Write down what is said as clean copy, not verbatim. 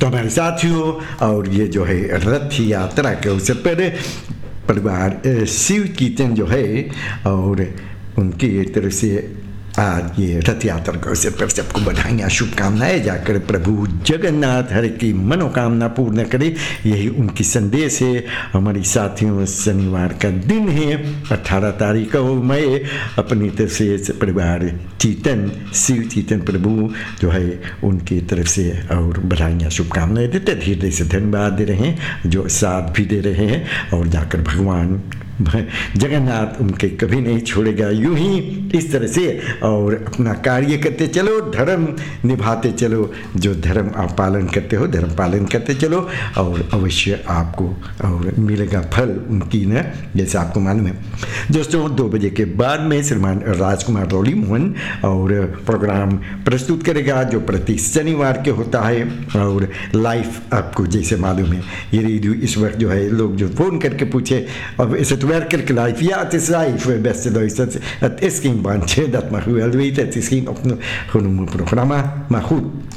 तो हमारे साथियों, और ये जो है रथ यात्रा के अवसर पर परिवार शिव कीर्तन जो है और उनकी तरफ से आज ये रथ यात्रा के अवसर पर सबको बधाइयाँ शुभकामनाएं जाकर प्रभु जगन्नाथ हर की मनोकामना पूर्ण करे, यही उनकी संदेश है। हमारी साथियों, शनिवार का दिन है 18 तारीख को मैं अपनी तरफ से परिवार चीतन शिव चीतन प्रभु जो है उनकी तरफ से और बधाइयाँ शुभकामनाएं देते, धीरे से धन्यवाद दे रहे हैं, जो साथ भी दे रहे हैं। और जाकर भगवान जगन्नाथ उनके कभी नहीं छोड़ेगा, यूं ही इस तरह से और अपना कार्य करते चलो, धर्म निभाते चलो, जो धर्म आप पालन करते हो धर्म पालन करते चलो और अवश्य आपको और मिलेगा फल उनकी न, जैसे आपको मालूम है। दोस्तों 2 बजे के बाद में श्रीमान राजकुमार रौली मोहन और प्रोग्राम प्रस्तुत करेगा जो प्रति शनिवार के होता है और लाइव आपको जैसे मालूम है ये रेडियो इस वक्त जो है लोग जो फ़ोन करके पूछे अब इसे werkelijk live. Ja, het is live, beste luisteraars. Het is geen bandje dat mag u wel weten. Het is geen opgenomen programma, maar goed.